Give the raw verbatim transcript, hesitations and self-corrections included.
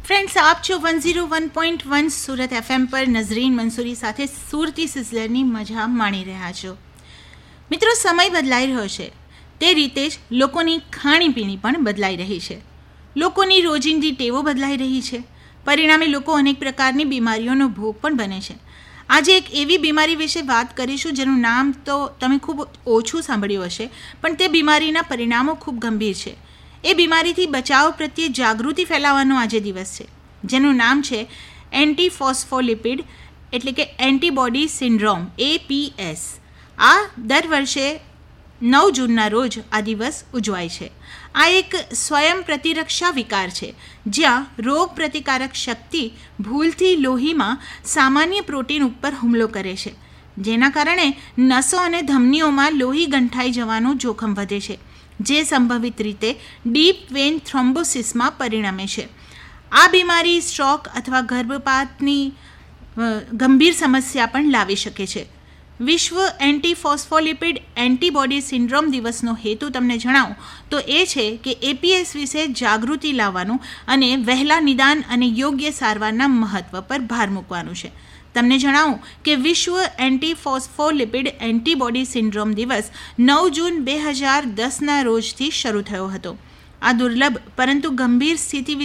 Friends, આપ છો one zero one point one Surat FM પર નઝરીન મંસૂરી સાથે સુરતી સિઝલરની મજા માણી રહ્યા છો. મિત્રો, સમય બદલાઈ રહ્યો છે, તે રીતે જ લોકોની ખાણીપીણી પણ બદલાઈ રહી છે. લોકોની રોજિંદી ટેવો બદલાઈ રહી છે. પરિણામે લોકો અનેક પ્રકારની બીમારીઓનો ભોગ પણ બને છે. આજે એક એવી બીમારી વિશે વાત કરીશું જેનું નામ તો તમે ખૂબ ઓછું સાંભળ્યું હશે, પણ તે બીમારીના પરિણામો ખૂબ ગંભીર છે. એ બીમારીથી બચાવ પ્રત્યે જાગૃતિ ફેલાવવાનો આજે દિવસ છે, જેનું નામ છે એન્ટી ફોસ્ફોલિપિડ એટલે કે એન્ટીબોડી સિન્ડ્રોમ એપીએસ. આ દર વર્ષે નવ જૂનના રોજ આ દિવસ ઉજવાય છે. આ એક સ્વયં પ્રતિરક્ષા વિકાર છે, જ્યાં રોગ પ્રતિકારક શક્તિ ભૂલથી લોહીમાં સામાન્ય પ્રોટીન ઉપર હુમલો કરે છે, જેના કારણે નસો અને ધમનીઓમાં લોહી ગંઠાઈ જવાનું જોખમ વધે છે, જે સંભવિત રીતે ડીપ વેન થ્રોમ્બોસિસમાં પરિણમે છે. આ બીમારી સ્ટ્રોક અથવા ગર્ભપાતની ગંભીર સમસ્યા પણ લાવી શકે છે. વિશ્વ એન્ટી ફોસ્ફોલિપિડ એન્ટીબોડી સિન્ડ્રોમ દિવસનો હેતુ તમને જણાવું તો એ છે કે એપીએસ વિશે જાગૃતિ લાવવાનું અને વહેલા નિદાન અને યોગ્ય સારવારના મહત્ત્વ પર ભાર મૂકવાનું છે. તમને જણાવું કે વિશ્વ એન્ટી ફોસ્ફોલિપિડ એન્ટીબોડી સિન્ડ્રોમ દિવસ નવ જૂન બે હજાર દસના રોજથી શરૂ થયો હતો. આ દુર્લભ પરંતુ ગંભીર સ્થિતિ